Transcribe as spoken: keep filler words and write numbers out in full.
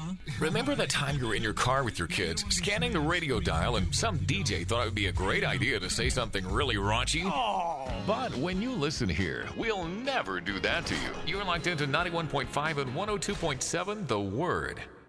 Remember that time you were in your car with your kids, scanning the radio dial, and some D J thought it would be a great idea to say something really raunchy? But when you listen here, we'll never do that to you. You're locked into ninety-one point five and one oh two point seven The Word.